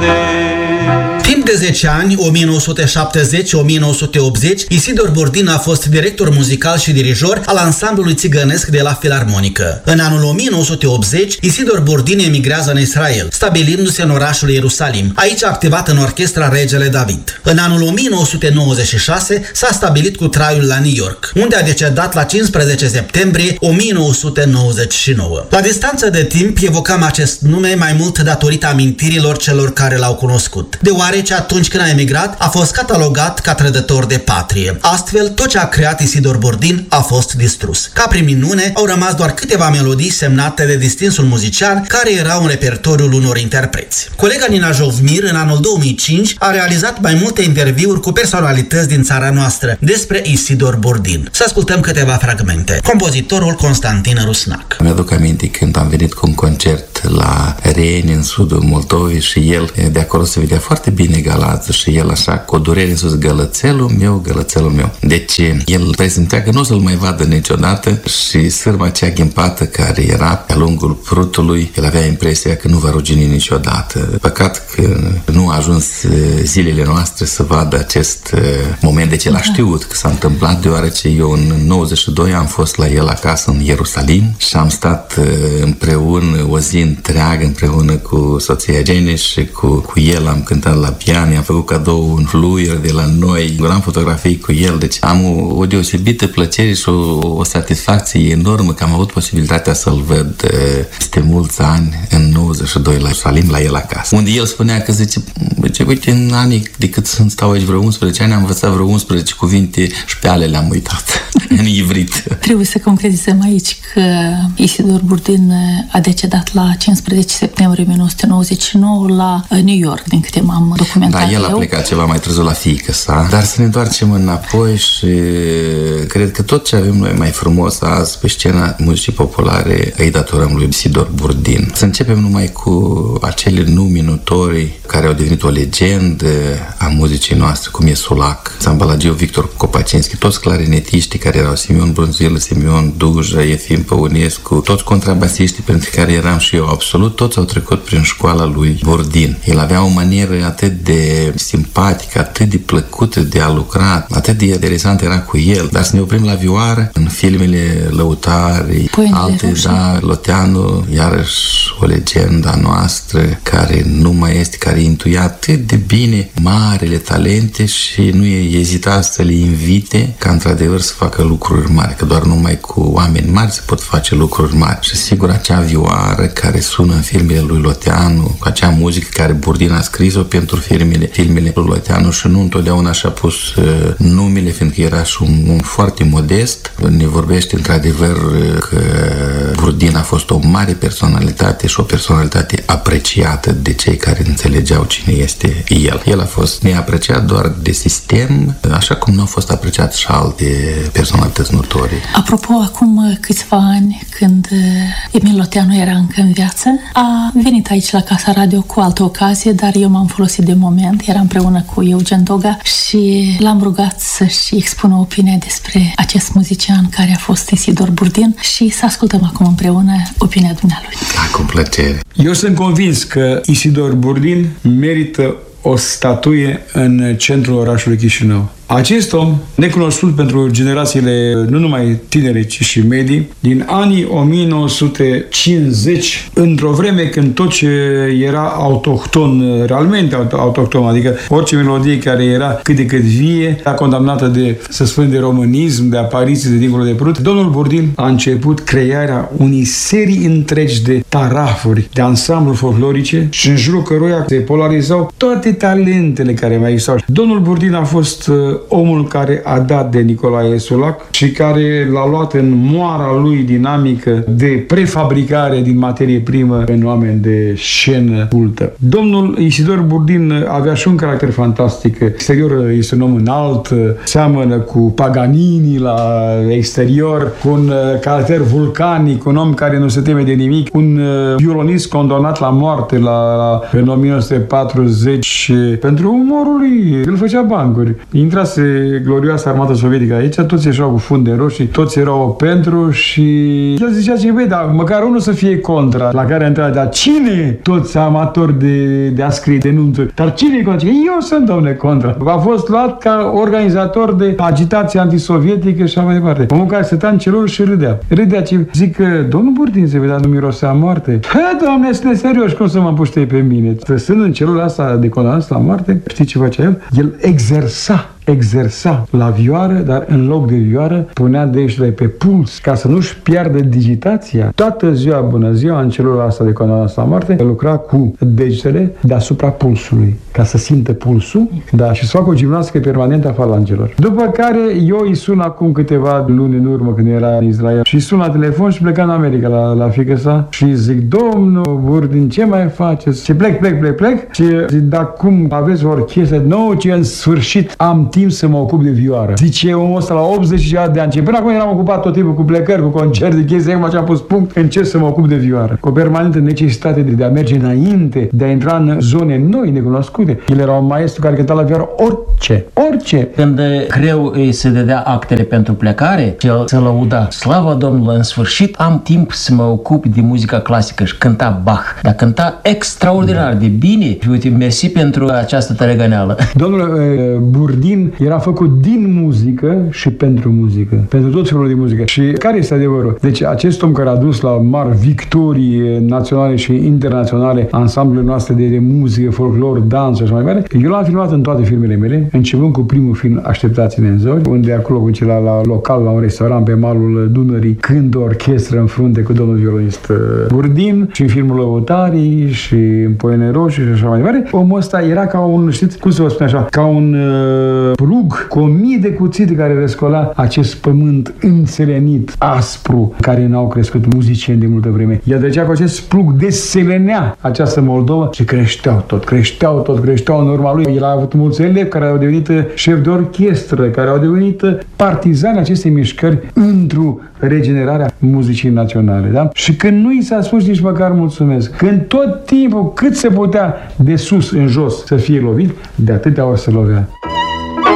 Timp de 10 ani, 1970-1980, Isidor Burdin a fost director muzical și dirijor al ansamblului țigănesc de la Filarmonică. În anul 1980, Isidor Burdin emigrează în Israel, stabilindu-se în orașul Ierusalim. Aici a activat în orchestra Regele David. În anul 1996 s-a stabilit cu traiul la New York, unde a decedat la 15 septembrie 1999. La distanță de timp evocam acest nume mai mult datorită amintirilor celor care l-au cunoscut, deoarece atunci când a emigrat a fost catalogat ca trădător de patrie. Astfel, tot ce a creat Isidor Burdin a fost distrus. Ca prin minune, au rămas doar câteva melodii semnate de distinsul muzician care erau în repertoriul unor interpreți. Colega Nina Jovmir, în anul 2005, a realizat mai multe interviuri cu personalități din țara noastră despre Isidor Burdin. Să ascultăm câteva fragmente. Compozitorul Constantin Rusnac. Mi-aduc aminte când am venit cu un concert la Reni, în sudul Moldovei, și el de acolo se vedea foarte bine Galați și el așa, cu o durere în sus, gălățelul meu. Deci el presimțea că nu o să-l mai vadă niciodată și sârma cea ghimpată care era pe-a lungul prutului, el avea impresia că nu va rugini niciodată. Păcat că nu a ajuns zilele noastre să vadă acest moment. Deci el a știut că s-a întâmplat, deoarece eu în 92 am fost la el acasă în Ierusalim și am stat împreună o zi întreagă, împreună cu soția Jenny și cu el am cântat la pian, i-am făcut cadou un fluier de la noi, am fotografii cu el, deci am o deosebită plăcere și o satisfacție enormă că am avut posibilitatea să-l văd peste mulți ani, în 92 la Ierusalim, la el acasă. Unde el spunea că zice, uite, în anii de cât stau aici, vreo 11 ani, am învățat vreo 11 cuvinte și pe ale le-am uitat în ivrit. Trebuie să concretizăm aici că Isidor Burdin a decedat la 15 septembrie 1999 la New York, din câte m-am documentat. Da, el a plecat ceva mai târziu la fiică sa, dar să ne întoarcem înapoi și cred că tot ce avem noi mai frumos azi pe scena muzicii populare îi datorăm lui Isidor Burdin. Să începem numai cu acele nume notori care au devenit o legendă a muzicii noastre, cum e Sulac, Sambalagiu, Victor Copacinski, toți clarinetiștii care erau Simeon Brunzilă, Simeon Duja, Efim Păunescu, toți contrabasiștii pentru care eram și eu, absolut toți au trecut prin școala lui Burdin. El avea o manieră atât de simpatică, atât de plăcută de a lucra, atât de interesant era cu el. Dar să ne oprim la vioară, în filmele Lăutari, alte, da, Loteanu, iarăși o legendă a noastră care nu mai este, care intuia atât de bine marele talente și nu ezita să le invite ca într-adevăr să facă lucruri mari, că doar numai cu oameni mari se pot face lucruri mari. Și sigur acea vioară care sună în filmele lui Loteanu, cu acea muzică care Burdin a scris-o pentru filmele lui Loteanu și nu întotdeauna și-a pus numele, fiindcă era și un om foarte modest. Ne vorbește într-adevăr că Burdin a fost o mare personalitate și o personalitate apreciată de cei care înțelegeau cine este el. El a fost neapreciat doar de sistem, așa cum nu au fost apreciat și alte personalități notorii. Apropo, acum câțiva ani, când Emil Loteanu era încă în viață, a venit aici la Casa Radio cu altă ocazie, dar eu m-am folosit de moment, era împreună cu Eugen Doga și l-am rugat să-și expună opinia despre acest muzician care a fost Isidor Burdin și să ascultăm acum împreună opinia dumnealui. Da, cu plăcere. Eu sunt convins că Isidor Burdin merită o statuie în centrul orașului Chișinău. Acest om, necunoscut pentru generațiile nu numai tinere, ci și medii, din anii 1950, într-o vreme când tot ce era autohton, realmente autohton, adică orice melodie care era cât de cât vie, era condamnată de, să spun, de românism, de apariții de dincolo de prut, domnul Burdin a început crearea unei serii întregi de tarafuri, de ansambluri folclorice și în jurul căruia se polarizau toate talentele care mai existau. Domnul Burdin a fost omul care a dat de Nicolae Sulac și care l-a luat în moara lui dinamică de prefabricare din materie primă în oameni de scenă cultă. Domnul Isidor Burdin avea și un caracter fantastic. Exterior este un om înalt, seamănă cu Paganini la exterior, cu un caracter vulcanic, un om care nu se teme de nimic, un violonist condamnat la moarte în 1940 pentru umorul lui. El făcea bancuri. Intra intrase glorioasa armată sovietică aici, toți ieșeau cu funde roșii, toți erau pentru și el zicea că, băi, dar măcar unul să fie contra. La care a întrebat, dar cine? Toți amatori de a scrie denunțuri. Dar cine e contra? Eu sunt, domne, contra. A fost luat ca organizator de agitație antisovietică și așa mai departe. Omul care stătea în celul și râdea. Râdea ce zic că, domnul Burdin, se vedea, nu mirosea moarte. Doamne, sunteți serioși, cum să mă puște pe mine? Stând în celul asta de condamnați la moarte, știi ce facea el? El exersa la vioară, dar în loc de vioară punea degetele pe puls ca să nu-și piardă digitația. Toată ziua, bună ziua, în celula asta de condamnați la moarte, lucra cu degetele deasupra pulsului, ca să simtă pulsul, da, și să facă o gimnastică permanentă a falangelor. După care eu îi sun acum câteva luni în urmă, când era în Israel, și sun la telefon și pleca în America la fiică sa și zic, domnul Burdin, ce mai faceți? Și plec. Și zic, dar cum aveți o orchestră? Nu, ce în sfârșit am timp să mă ocup de vioară. Zice omul ăsta la 80 de ani. Până acum eram ocupat tot timpul cu plecări, cu concerte, chestii, acum ce am pus punct, încerc să mă ocup de vioară. Cu o permanentă necesitate de a merge înainte, de a intra în zone noi, necunoscute. El era un maestru care cânta la vioară orice. Când greu îi se dădea actele pentru plecare, el se lăuda. Slavă Domnului, în sfârșit am timp să mă ocup de muzica clasică și cânta Bach. Dar cânta extraordinar de bine. Și uite, mersi pentru această tărăgăneală. Domnul Burdin era făcut din muzică și pentru muzică. Pentru tot felul de muzică. Și care este adevărul? Deci acest om care a dus la mari victorii naționale și internaționale ansamblele noastre de muzică, folclor, dans și așa mai departe, eu l-am filmat în toate filmele mele, începând cu primul film Așteptați-ne în zori, unde acolo cu cel la local, la un restaurant pe malul Dunării, când o orchestră în frunte cu domnul violonist Burdin, și în filmul Lăutarii și în Poiene Roșii și așa mai departe. Omul ăsta era ca un, știți, cum să vă spun așa, ca un plug cu 1000 de cuțite care răscola acest pământ înțelenit, aspru, care n-au crescut muzicieni de multă vreme. Ea trecea cu acest plug, deselenea această Moldova și creșteau tot în urma lui. El a avut mulți elevi care au devenit șef de orchestră, care au devenit partizani acestei mișcări într-o regenerarea muzicii naționale, da? Și când nu i s-a spus nici măcar mulțumesc, când tot timpul cât se putea de sus în jos să fie lovit, de atâtea ori se lovea.